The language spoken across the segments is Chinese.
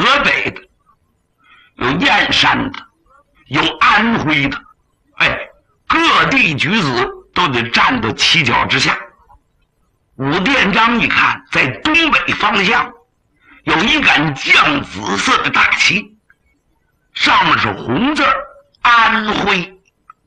河北的，有燕山的，有安徽的，各地举子都得站到旗脚之下。武殿章一看，在东北方向有一杆绛紫色的大旗，上面是红字安徽。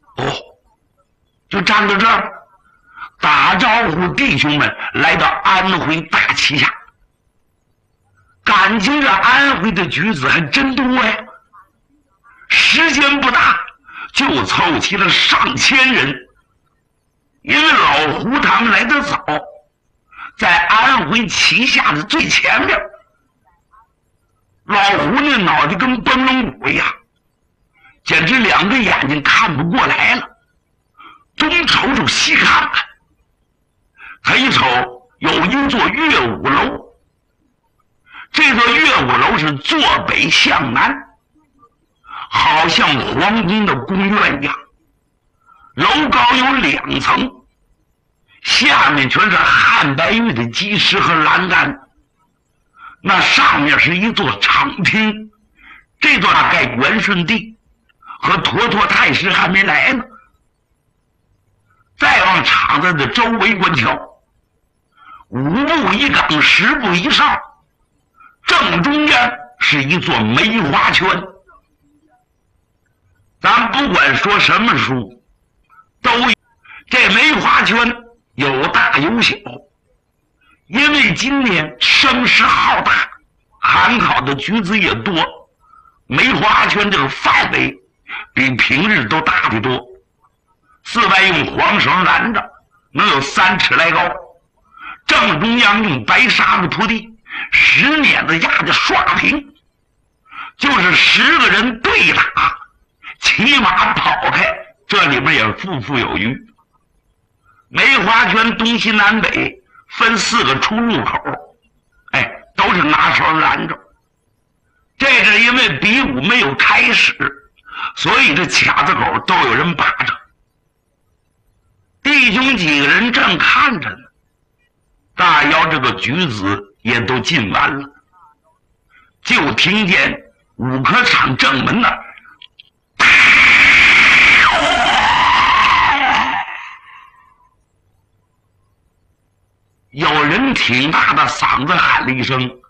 就站到这儿打招呼，弟兄们来到安徽大旗下。感情这安徽的举子还真多呀，时间不大就凑齐了上千人。因为老胡他们来得早，在安徽旗下的最前面。老胡那脑袋跟崩龙骨一样，简直两个眼睛看不过来了，东瞅瞅西看看。他一瞅，有一座乐舞楼，这座乐舞楼是坐北向南，好像皇宫的宫院一样，楼高有2层，下面全是汉白玉的基石和栏杆，那上面是一座场厅，这座大概元顺帝和佗佗太师还没来呢。再往场子的周围观瞧，5步一岗，10步一哨，正中间是一座梅花圈。咱不管说什么书，都有这梅花圈有大有小，因为今年声势浩大，喊考的举子也多，梅花圈这个范围比平日都大得多。四外用黄绳拦着，能有3尺来高，正中央用白沙子铺地，10碾子压着刷平，就是10个人对打，骑马跑开，这里面也富富有余。梅花圈东西南北分4个出入口，都是拿绳拦着。这是因为比武没有开始，所以这卡子口都有人把着。弟兄几个人正看着呢，大腰这个举子也都进完了，就听见武科场正门那儿有人挺大的嗓子喊了一声